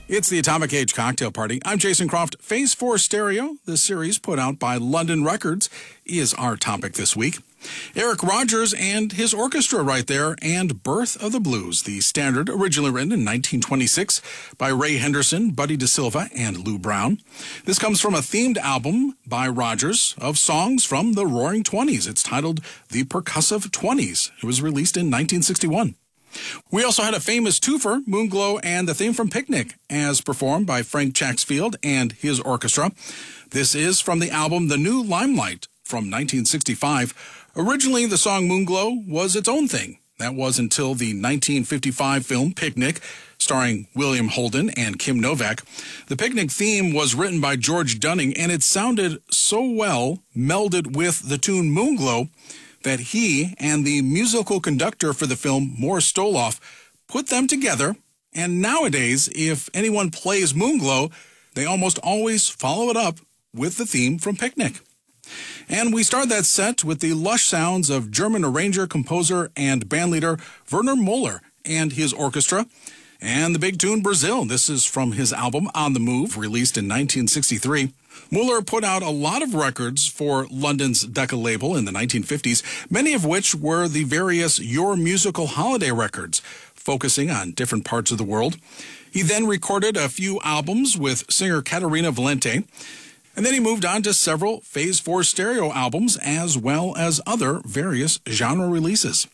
It's the Atomic Age Cocktail Party. I'm Jason Croft. Phase 4 Stereo, the series put out by London Records, is our topic this week. Eric Rodgers and his orchestra right there, and Birth of the Blues, the standard originally written in 1926 by Ray Henderson, Buddy DeSilva, and Lou Brown. This comes from a themed album by Rodgers of songs from the Roaring Twenties. It's titled The Percussive Twenties. It was released in 1961. We also had a famous twofer, Moonglow and the theme from Picnic, as performed by Frank Chaxfield and his orchestra. This is from the album The New Limelight from 1965. Originally, the song Moonglow was its own thing. That was until the 1955 film Picnic, starring William Holden and Kim Novak. The Picnic theme was written by George Dunning, and it sounded so well melded with the tune Moonglow that he and the musical conductor for the film, Morris Stoloff, put them together. And nowadays, if anyone plays Moonglow, they almost always follow it up with the theme from Picnic. And we start that set with the lush sounds of German arranger, composer, and bandleader Werner Muller and his orchestra, and the big tune Brazil. This is from his album On the Move, released in 1963. Muller put out a lot of records for London's Decca label in the 1950s, many of which were the various Your Musical Holiday records, focusing on different parts of the world. He then recorded a few albums with singer Caterina Valente, and then he moved on to several Phase 4 stereo albums, as well as other various genre releases.